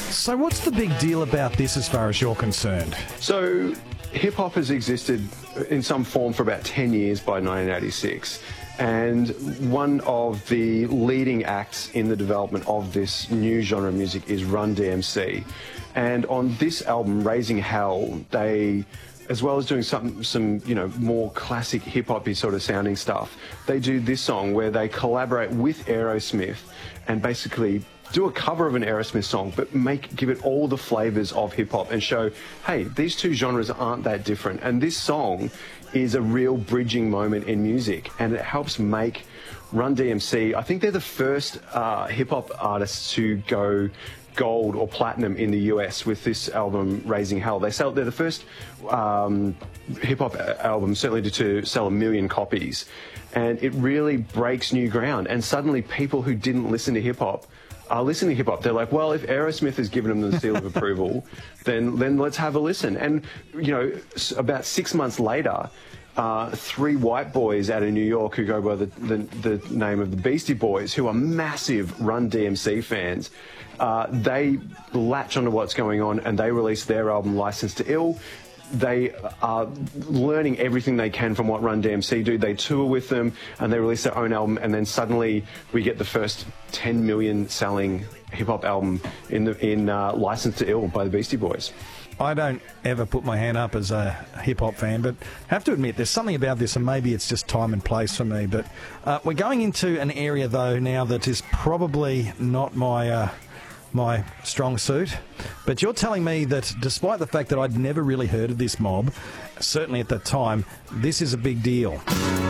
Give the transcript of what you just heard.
So what's the big deal about this as far as you're concerned? So hip-hop has existed in some form for about 10 years by 1986. And one of the leading acts in the development of this new genre of music is Run DMC. And on this album, Raising Hell, they, as well as doing some more classic hip-hop-y sort of sounding stuff, they do this song where they collaborate with Aerosmith and basically do a cover of an Aerosmith song, but give it all the flavors of hip-hop and show, hey, these two genres aren't that different. And this song is a real bridging moment in music, and it helps make Run DMC, I think they're the first hip-hop artists to go gold or platinum in the US with this album, Raising Hell. They're the first hip-hop album, certainly to sell 1 million copies. And it really breaks new ground. And suddenly people who didn't listen to hip-hop are listening to hip-hop. They're like, well, if Aerosmith has given them the seal of approval, then let's have a listen. And, about 6 months later, 3 white boys out of New York who go by the name of the Beastie Boys, who are massive Run DMC fans, they latch onto what's going on and they release their album License to Ill. They are learning everything they can from what Run DMC do. They tour with them and they release their own album, and then suddenly we get the first 10 million selling hip-hop album in License to Ill by the Beastie Boys. I don't ever put my hand up as a hip-hop fan, but I have to admit there's something about this, and maybe it's just time and place for me. But we're going into an area, though, now that is probably not my strong suit. But you're telling me that despite the fact that I'd never really heard of this mob, certainly at the time, this is a big deal.